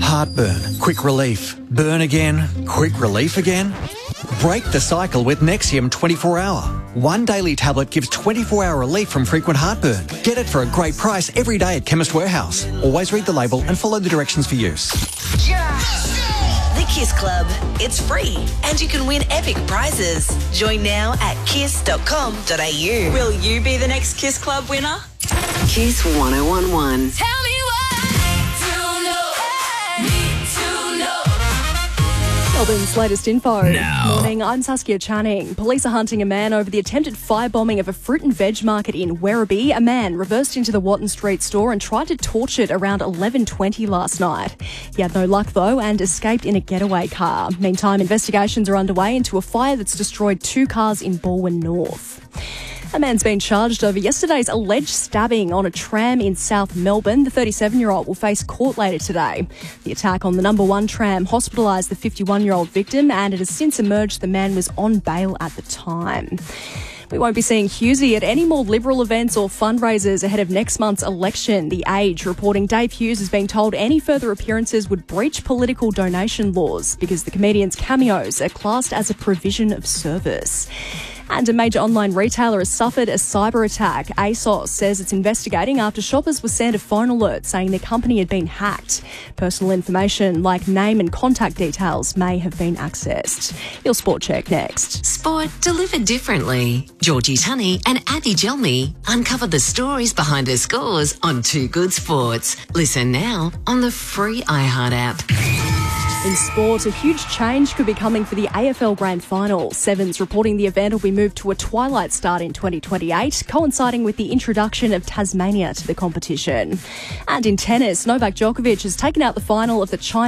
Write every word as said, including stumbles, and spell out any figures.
Heartburn, quick relief. Burn again, quick relief again. Break the cycle with Nexium twenty-four hour. One daily tablet gives twenty-four hour relief from frequent heartburn. Get it for a great price every day at Chemist Warehouse. Always read the label and follow the directions for use. The Kiss Club. It's free and you can win epic prizes. Join now at kiss dot com dot a u. Will you be the next Kiss Club winner? Kiss one oh one one. Tell me what to know. Need to know. Melbourne's latest info. Now. Morning, I'm Saskia Channing. Police are hunting a man over the attempted firebombing of a fruit and veg market in Werribee. A man reversed into the Watton Street store and tried to torch it around eleven twenty last night. He had no luck though and escaped in a getaway car. Meantime, investigations are underway into a fire that's destroyed two cars in Balwyn North. A man's been charged over yesterday's alleged stabbing on a tram in South Melbourne. The thirty-seven-year-old will face court later today. The attack on the number one tram hospitalised the fifty-one-year-old victim, and it has since emerged the man was on bail at the time. We won't be seeing Hughesy at any more Liberal events or fundraisers ahead of next month's election. The Age reporting Dave Hughes has been told any further appearances would breach political donation laws because the comedian's cameos are classed as a provision of service. And a major online retailer has suffered a cyber attack. ASOS says it's investigating after shoppers were sent a phone alert saying their company had been hacked. Personal information like name and contact details may have been accessed. Your Sport Check next. Sport delivered differently. Georgie Tunney and Abby Gelmy uncover the stories behind the scores on Two Good Sports. Listen now on the free iHeart app. In sport, a huge change could be coming for the A F L Grand Final. Sevens reporting the event will be moved to a twilight start in twenty twenty-eight, coinciding with the introduction of Tasmania to the competition. And in tennis, Novak Djokovic has taken out the final of the China